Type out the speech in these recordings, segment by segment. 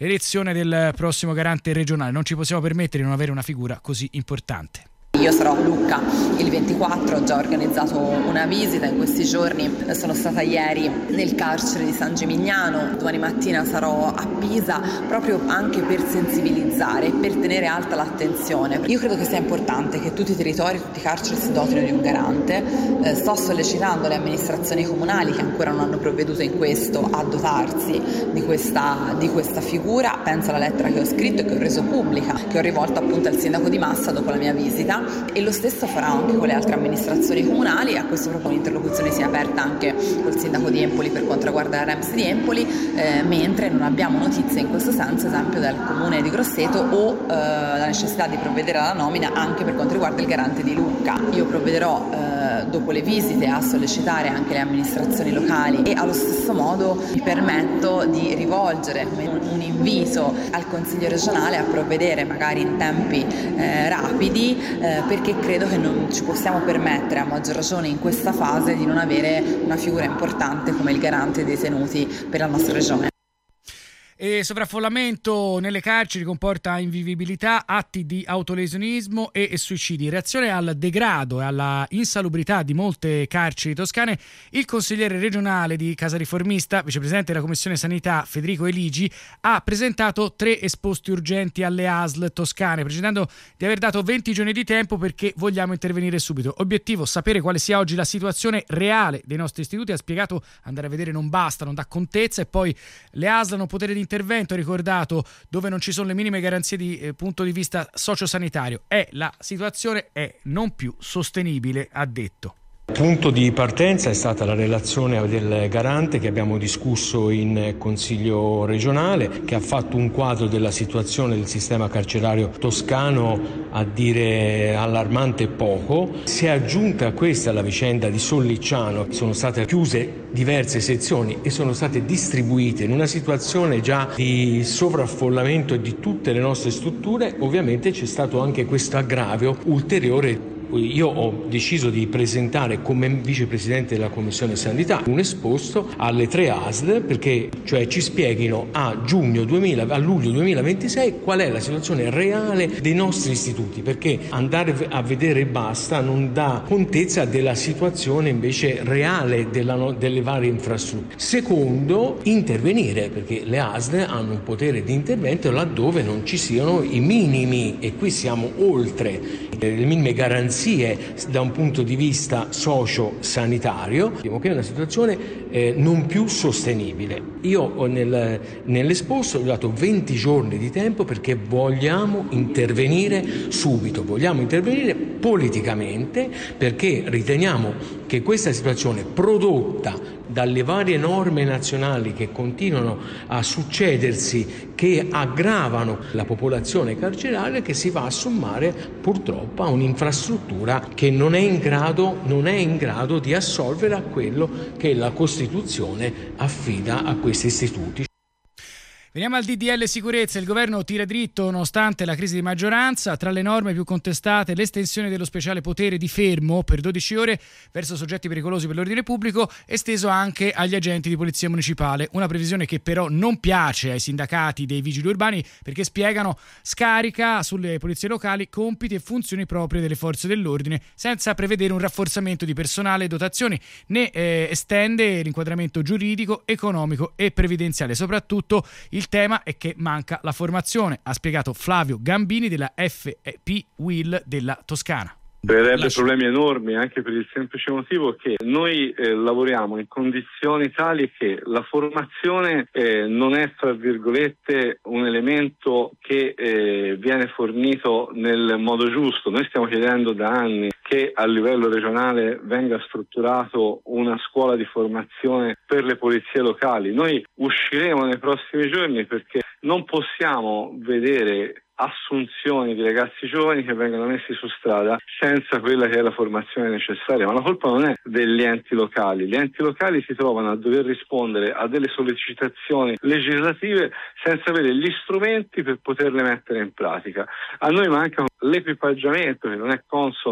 l'elezione del prossimo garante regionale. Non ci possiamo permettere di non avere una figura così importante. Io sarò a Lucca il 24, ho già organizzato una visita in questi giorni, sono stata ieri nel carcere di San Gimignano, domani mattina sarò a Pisa proprio anche per sensibilizzare e per tenere alta l'attenzione. Io credo che sia importante che tutti i territori, tutti i carceri si dotino di un garante, sto sollecitando le amministrazioni comunali che ancora non hanno provveduto in questo a dotarsi di questa figura. Penso alla lettera che ho scritto e che ho reso pubblica, che ho rivolto appunto al sindaco di Massa dopo la mia visita. E lo stesso farà anche con le altre amministrazioni comunali. A questo proprio un'interlocuzione si è aperta anche col sindaco di Empoli per quanto riguarda la REMS di Empoli, mentre non abbiamo notizie in questo senso, esempio dal comune di Grosseto o la necessità di provvedere alla nomina anche per quanto riguarda il garante di Lucca. Io provvederò dopo le visite a sollecitare anche le amministrazioni locali e allo stesso modo mi permetto di rivolgere un invito al Consiglio regionale a provvedere magari in tempi rapidi, perché credo che non ci possiamo permettere, a maggior ragione in questa fase, di non avere una figura importante come il garante dei detenuti per la nostra regione. E sovraffollamento nelle carceri comporta invivibilità, atti di autolesionismo e suicidi. In reazione al degrado e alla insalubrità di molte carceri toscane, il consigliere regionale di Casariformista, vicepresidente della Commissione Sanità Federico Eligi, ha presentato 3 esposti urgenti alle ASL toscane, precisando di aver dato 20 giorni di tempo perché vogliamo intervenire subito. Obiettivo: sapere quale sia oggi la situazione reale dei nostri istituti. Ha spiegato: andare a vedere non basta, non dà contezza, e poi le ASL hanno potere di intervento, ha ricordato, dove non ci sono le minime garanzie di punto di vista sociosanitario. La situazione è non più sostenibile, ha detto. Il punto di partenza è stata la relazione del garante che abbiamo discusso in Consiglio regionale, che ha fatto un quadro della situazione del sistema carcerario toscano a dire allarmante poco. Si è aggiunta a questa la vicenda di Sollicciano. Sono state chiuse diverse sezioni e sono state distribuite in una situazione già di sovraffollamento di tutte le nostre strutture. Ovviamente c'è stato anche questo aggravio ulteriore. Io ho deciso di presentare come vicepresidente della Commissione Sanità un esposto alle 3 ASL perché ci spieghino a luglio 2026 qual è la situazione reale dei nostri istituti, perché andare a vedere e basta non dà contezza della situazione invece reale delle varie infrastrutture. Secondo, intervenire, perché le ASL hanno un potere di intervento laddove non ci siano i minimi, e qui siamo oltre le minime garanzie da un punto di vista socio-sanitario, che è una situazione non più sostenibile. Io nell'esposto ho dato 20 giorni di tempo perché vogliamo intervenire subito, vogliamo intervenire politicamente, perché riteniamo che questa situazione prodotta dalle varie norme nazionali che continuano a succedersi, che aggravano la popolazione carceraria, che si va a sommare purtroppo a un'infrastruttura che non è in grado di assolvere a quello che la Costituzione affida a questi istituti. Veniamo al DDL sicurezza. Il governo tira dritto nonostante la crisi di maggioranza. Tra le norme più contestate, l'estensione dello speciale potere di fermo per 12 ore verso soggetti pericolosi per l'ordine pubblico, esteso anche agli agenti di polizia municipale. Una previsione che però non piace ai sindacati dei vigili urbani, perché spiegano scarica sulle polizie locali compiti e funzioni proprie delle forze dell'ordine senza prevedere un rafforzamento di personale e dotazioni, né estende l'inquadramento giuridico, economico e previdenziale. Soprattutto il tema è che manca la formazione, ha spiegato Flavio Gambini della FP Will della Toscana. Creerebbe problemi enormi, anche per il semplice motivo che noi lavoriamo in condizioni tali che la formazione non è, tra virgolette, un elemento che viene fornito nel modo giusto. Noi stiamo chiedendo da anni che a livello regionale venga strutturato una scuola di formazione per le polizie locali. Noi usciremo nei prossimi giorni perché non possiamo vedere assunzioni di ragazzi giovani che vengono messi su strada senza quella che è la formazione necessaria. Ma la colpa non è degli enti locali. Gli enti locali si trovano a dover rispondere a delle sollecitazioni legislative senza avere gli strumenti per poterle mettere in pratica. A noi manca l'equipaggiamento che non è consono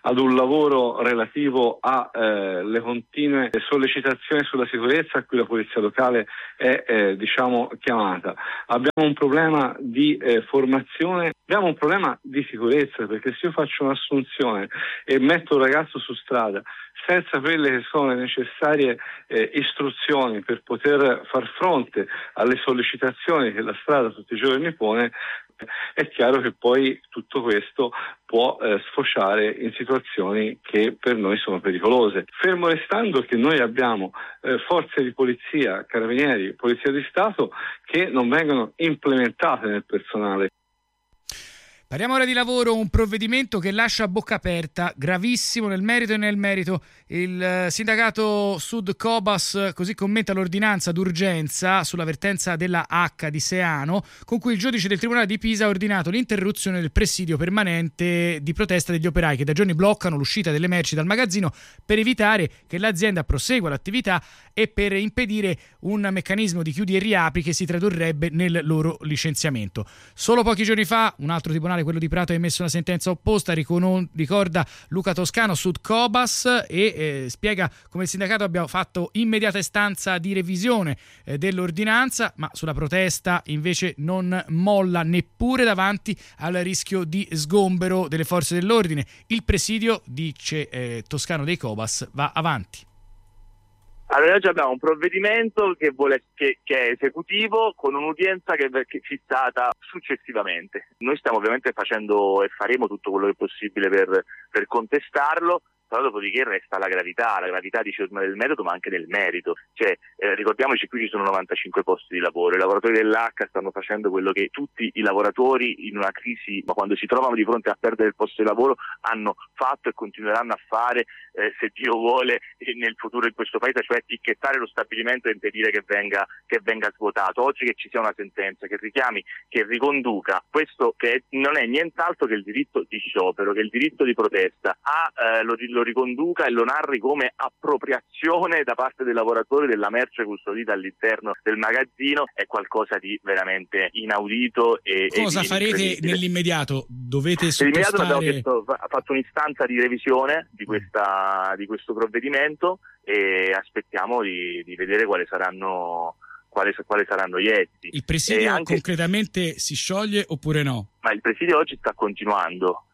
ad un lavoro relativo alle continue sollecitazioni sulla sicurezza a cui la polizia locale è chiamata. Abbiamo un problema di formazione, abbiamo un problema di sicurezza, perché se io faccio un'assunzione e metto un ragazzo su strada senza quelle che sono le necessarie istruzioni per poter far fronte alle sollecitazioni che la strada tutti i giorni pone, è chiaro che poi tutto questo può sfociare in situazioni che per noi sono pericolose. Fermo restando che noi abbiamo forze di polizia, carabinieri, polizia di Stato che non vengono implementate nel personale. Parliamo ora di lavoro, un provvedimento che lascia a bocca aperta, gravissimo nel merito e nel merito. Il sindacato Sud Cobas così commenta l'ordinanza d'urgenza sulla vertenza della H di Seano, con cui il giudice del Tribunale di Pisa ha ordinato l'interruzione del presidio permanente di protesta degli operai che da giorni bloccano l'uscita delle merci dal magazzino per evitare che l'azienda prosegua l'attività e per impedire un meccanismo di chiudi e riapri che si tradurrebbe nel loro licenziamento. Solo pochi giorni fa un altro tribunale, quello di Prato, ha emesso una sentenza opposta, ricorda Luca Toscano, Sud Cobas, e spiega come il sindacato abbia fatto immediata istanza di revisione dell'ordinanza, ma sulla protesta invece non molla neppure davanti al rischio di sgombero delle forze dell'ordine. Il presidio, dice Toscano dei Cobas, va avanti. Allora, oggi abbiamo un provvedimento che è esecutivo, con un'udienza che è fissata successivamente. Noi stiamo ovviamente facendo e faremo tutto quello che è possibile per contestarlo, però dopodiché resta la gravità del metodo, ma anche del merito. Ricordiamoci, qui ci sono 95 posti di lavoro, i lavoratori dell'H stanno facendo quello che tutti i lavoratori in una crisi, ma quando si trovano di fronte a perdere il posto di lavoro, hanno fatto e continueranno a fare, se Dio vuole, nel futuro in questo paese, cioè etichettare lo stabilimento e impedire che venga svuotato. Oggi che ci sia una sentenza che richiami, che riconduca questo, che non è nient'altro che il diritto di sciopero, che è il diritto di protesta, lo riconduca e lo narri come appropriazione da parte dei lavoratori della merce custodita all'interno del magazzino, è qualcosa di veramente inaudito. Cosa farete nell'immediato? Dovete sottostare? Nell'immediato ha fatto un'istanza di revisione di questo provvedimento e aspettiamo di vedere quali saranno gli esiti. Il presidio concretamente si scioglie oppure no? Ma il presidio oggi sta continuando.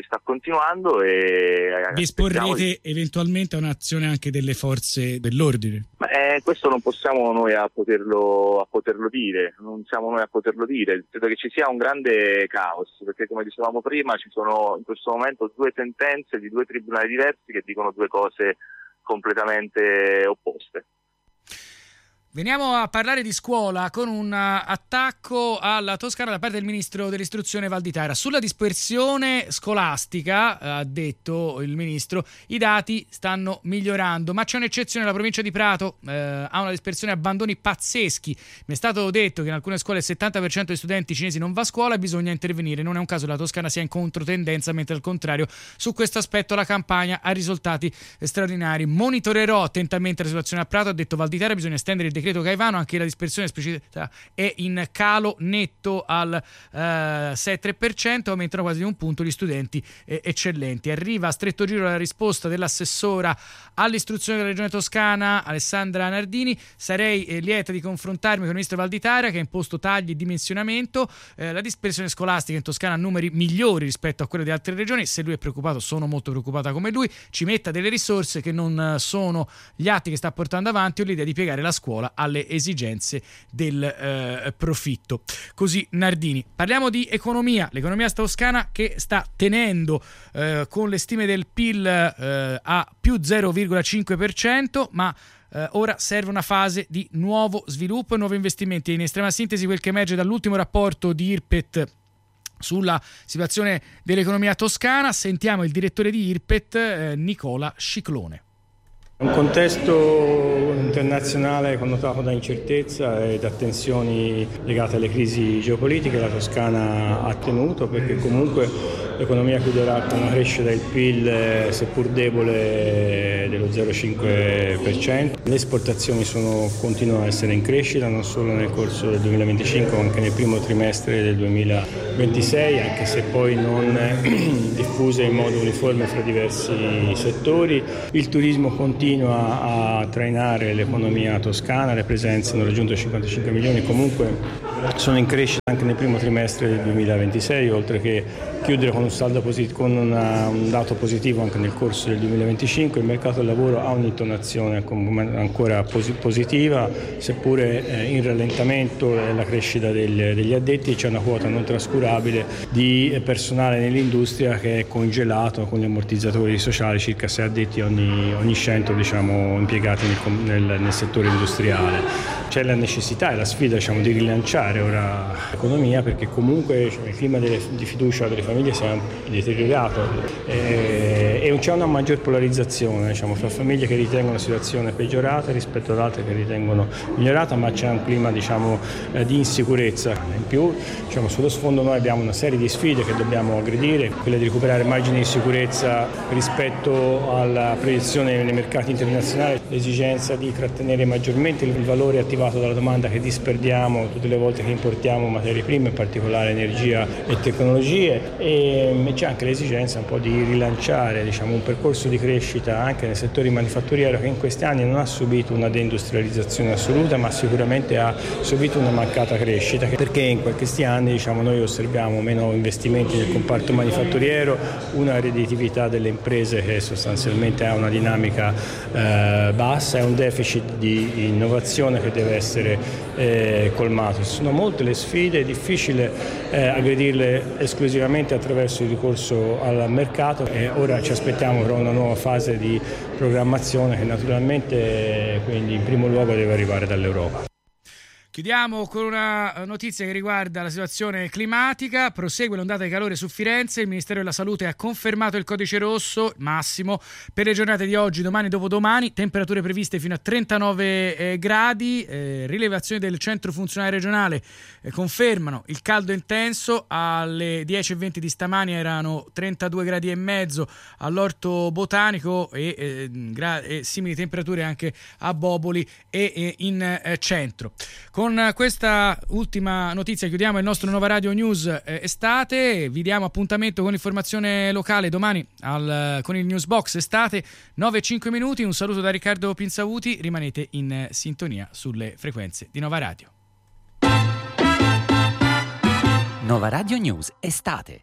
E vi esporrete eventualmente a un'azione anche delle forze dell'ordine? Questo non possiamo noi a poterlo dire, non siamo noi a poterlo dire. Credo che ci sia un grande caos, perché come dicevamo prima ci sono in questo momento due sentenze di due tribunali diversi che dicono due cose completamente opposte. Veniamo a parlare di scuola con un attacco alla Toscana da parte del ministro dell'istruzione Valditara. Sulla dispersione scolastica, ha detto il ministro, i dati stanno migliorando, ma c'è un'eccezione: la provincia di Prato ha una dispersione e abbandoni pazzeschi. Mi è stato detto che in alcune scuole il 70% degli studenti cinesi non va a scuola e bisogna intervenire. Non è un caso che la Toscana sia in controtendenza, mentre al contrario su questo aspetto la campagna ha risultati straordinari. Monitorerò attentamente la situazione a Prato, ha detto Valditara, bisogna estendere il decreto Caivano, anche la dispersione esplicita è in calo netto al 6,3%, aumentano quasi di un punto gli studenti eccellenti. Arriva a stretto giro la risposta dell'assessora all'istruzione della regione Toscana Alessandra Nardini: sarei lieta di confrontarmi con il ministro Valditara che ha imposto tagli e dimensionamento, la dispersione scolastica in Toscana ha numeri migliori rispetto a quelle di altre regioni. Se lui è preoccupato, sono molto preoccupata come lui. Ci metta delle risorse che non sono gli atti che sta portando avanti o l'idea di piegare la scuola alle esigenze del profitto. Così Nardini. Parliamo di economia, l'economia toscana che sta tenendo con le stime del PIL a più 0,5%, ma ora serve una fase di nuovo sviluppo e nuovi investimenti. In estrema sintesi quel che emerge dall'ultimo rapporto di IRPET sulla situazione dell'economia toscana. Sentiamo il direttore di IRPET, Nicola Sciclone. Un contesto internazionale connotato da incertezza e da tensioni legate alle crisi geopolitiche. La Toscana ha tenuto perché comunque l'economia chiuderà con una crescita del PIL seppur debole dello 0,5%. Le esportazioni continuano a essere in crescita non solo nel corso del 2025 ma anche nel primo trimestre del 2026, anche se poi non diffuse in modo uniforme fra diversi settori. Il turismo continua a trainare l'economia toscana, le presenze hanno raggiunto 55 milioni, comunque sono in crescita anche nel primo trimestre del 2026, oltre che chiudere con un saldo con un dato positivo anche nel corso del 2025. Il mercato del lavoro ha un'intonazione ancora positiva, seppure in rallentamento la crescita degli addetti. C'è una quota non trascurabile di personale nell'industria che è congelato con gli ammortizzatori sociali, circa 6 addetti ogni 100 impiegati nel settore industriale. C'è la necessità e la sfida di rilanciare ora l'economia, perché comunque il clima di fiducia delle famiglie si è deteriorato e c'è una maggior polarizzazione fra famiglie che ritengono la situazione peggiorata rispetto ad altre che ritengono migliorata, ma c'è un clima di insicurezza. In più sullo sfondo noi abbiamo una serie di sfide che dobbiamo aggredire, quella di recuperare margini di sicurezza rispetto alla proiezione nei mercati internazionali, l'esigenza di trattenere maggiormente il valore attivato dalla domanda che disperdiamo tutte le volte che importiamo materie prime, in particolare energia e tecnologie, e c'è anche l'esigenza un po' di rilanciare un percorso di crescita anche nel settore manifatturiero, che in questi anni non ha subito una deindustrializzazione assoluta, ma sicuramente ha subito una mancata crescita, perché in questi anni noi osserviamo meno investimenti nel comparto manifatturiero, una redditività delle imprese che sostanzialmente ha una dinamica bassa e un deficit di innovazione che deve essere colmato. Sono molte le sfide, è difficile aggredirle esclusivamente attraverso il ricorso al mercato, e ora ci aspettiamo però una nuova fase di programmazione che naturalmente quindi in primo luogo deve arrivare dall'Europa. Chiudiamo con una notizia che riguarda la situazione climatica. Prosegue l'ondata di calore su Firenze. Il Ministero della Salute ha confermato il codice rosso massimo per le giornate di oggi, domani e dopodomani. Temperature previste fino a 39 gradi. Rilevazioni del centro funzionale regionale confermano il caldo intenso. Alle 10:20 di stamani erano 32 gradi e mezzo all'Orto Botanico e simili temperature anche a Boboli e in centro. Con questa ultima notizia chiudiamo il nostro Nova Radio News estate. Vi diamo appuntamento con l'informazione locale domani con il Newsbox estate 9:05. Un saluto da Riccardo Pinzavuti. Rimanete in sintonia sulle frequenze di Nova Radio. Nova Radio News estate.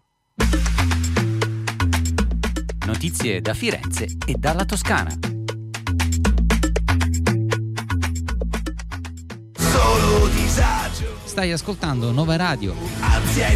Notizie da Firenze e dalla Toscana. Stai ascoltando Nova Radio.